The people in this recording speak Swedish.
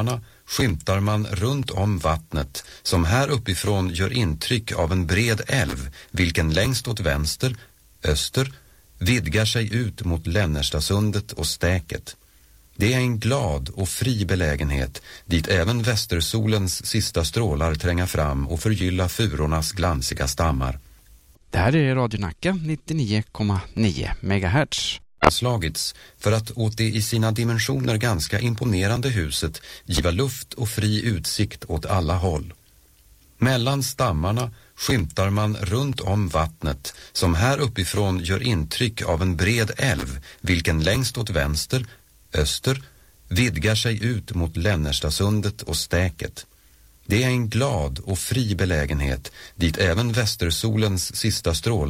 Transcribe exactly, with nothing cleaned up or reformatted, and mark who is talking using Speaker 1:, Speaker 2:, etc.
Speaker 1: skymtar man runt om vattnet som här uppifrån gör intryck av en bred älv vilken längst åt vänster, öster, vidgar sig ut mot Lännerstasundet och Stäket. Det är en glad och fri belägenhet dit även västersolens sista strålar tränga fram och förgylla furornas glansiga stammar.
Speaker 2: Det här är Radio Nacka nittionio komma nio megahertz.
Speaker 1: Slagits för att åt det i sina dimensioner ganska imponerande huset giva luft och fri utsikt åt alla håll. Mellan stammarna skymtar man runt om vattnet som här uppifrån gör intryck av en bred älv vilken längst åt vänster, öster, vidgar sig ut mot Lännerstasundet och Stäket. Det är en glad och fri belägenhet dit även västersolens sista strålar